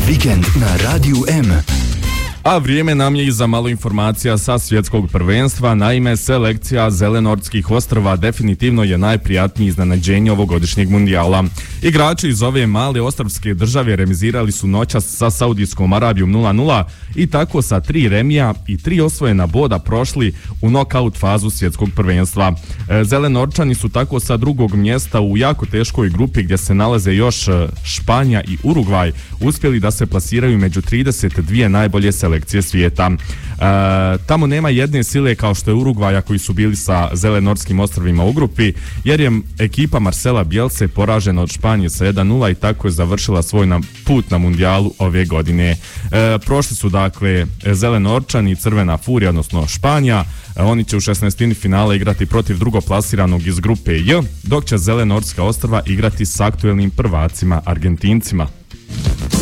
Vikend na Radiju M. A vrijeme nam je i za malo informacija sa svjetskog prvenstva. Naime, selekcija Zelenortskih ostrva definitivno je najprijatnije iznenađenje ovogodišnjeg mundijala. Igrači iz ove male ostrvske države remizirali su noćas sa Saudijskom Arabijom 0:0 i tako sa 3 remija i 3 osvojena boda prošli u nokaut fazu svjetskog prvenstva. Zelenorčani su tako sa drugog mjesta u jako teškoj grupi gdje se nalaze još Španija i Urugvaj uspjeli da se plasiraju među 32 najbolje selekcije svijeta. Tamo nema jedne sile kao što je Urugvaja koji su bili sa Zelenorskim ostrvima u grupi, jer je ekipa Marcela Bielse poražena od Španije sa 1:0 i tako je završila svoj put na mundijalu ove godine. Prošli su dakle Zelenorčani i Crvena Furija, odnosno Španija. Oni će u 16. finale igrati protiv drugoplasiranog iz grupe J, dok će Zelenorska ostrva igrati s aktuelnim prvacima Argentincima.